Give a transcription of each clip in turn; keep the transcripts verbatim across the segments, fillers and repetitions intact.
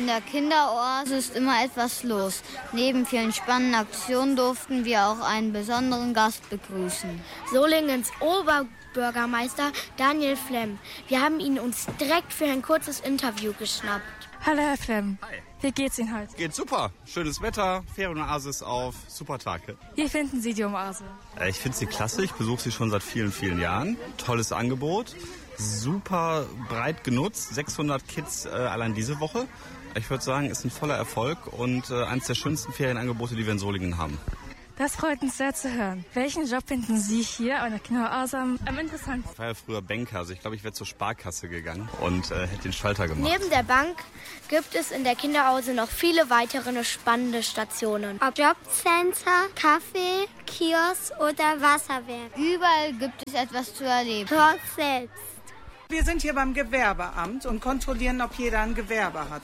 In der Kinderoase ist immer etwas los. Neben vielen spannenden Aktionen durften wir auch einen besonderen Gast begrüßen. Solingens Oberbürgermeister Daniel Flemm. Wir haben ihn uns direkt für ein kurzes Interview geschnappt. Hallo Herr Flemm. Hi. Wie geht's Ihnen heute? Geht super. Schönes Wetter, Ferienoase ist auf, super Tag. Wie finden Sie die Oase? Ich finde sie klasse, ich besuche sie schon seit vielen, vielen Jahren. Tolles Angebot, super breit genutzt, sechshundert Kids äh, allein diese Woche. Ich würde sagen, ist ein voller Erfolg und äh, eines der schönsten Ferienangebote, die wir in Solingen haben. Das freut uns sehr zu hören. Welchen Job finden Sie hier an der Kinderoase am, am interessantesten? Ich war ja früher Banker, also ich glaube, ich wäre zur Sparkasse gegangen und äh, hätte den Schalter gemacht. Neben der Bank gibt es in der Kinderoase noch viele weitere spannende Stationen. Ob Jobcenter, Kaffee, Kiosk oder Wasserwerk. Überall gibt es etwas zu erleben. Dort selbst. Wir sind hier beim Gewerbeamt und kontrollieren, ob jeder ein Gewerbe hat.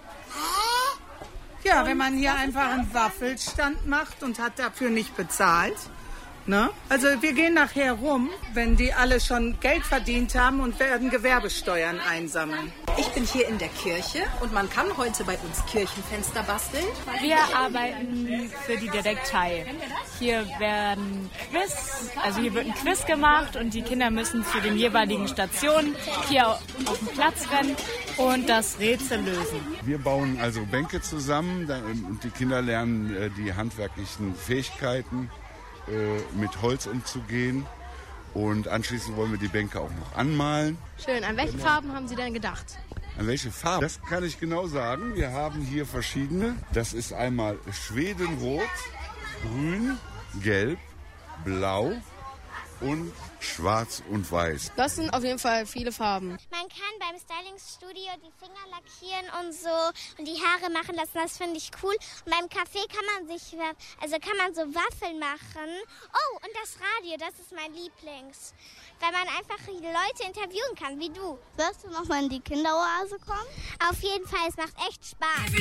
Ja, wenn man hier einfach einen Waffelstand macht und hat dafür nicht bezahlt. Ne? Also wir gehen nachher rum, wenn die alle schon Geld verdient haben und werden Gewerbesteuern einsammeln. Ich bin hier in der Kirche und man kann heute bei uns Kirchenfenster basteln. Wir arbeiten für die Direktei. Hier werden Quiz, also hier wird ein Quiz gemacht und die Kinder müssen zu den jeweiligen Stationen hier auf den Platz rennen und das Rätsel lösen. Wir bauen also Bänke zusammen und die Kinder lernen die handwerklichen Fähigkeiten, mit Holz umzugehen. Und anschließend wollen wir die Bänke auch noch anmalen. Schön. An welche Farben haben Sie denn gedacht? An welche Farben? Das kann ich genau sagen. Wir haben hier verschiedene. Das ist einmal Schwedenrot, Grün, Gelb, Blau und Schwarz und Weiß. Das sind auf jeden Fall viele Farben. Man kann beim Stylingsstudio die Finger lackieren und so und die Haare machen lassen, das finde ich cool. Und beim Café kann man sich, also kann man so Waffeln machen. Oh, und das Radio, das ist mein Lieblings. Weil man einfach die Leute interviewen kann, wie du. Wirst du noch mal in die Kinderoase kommen? Auf jeden Fall, es macht echt Spaß.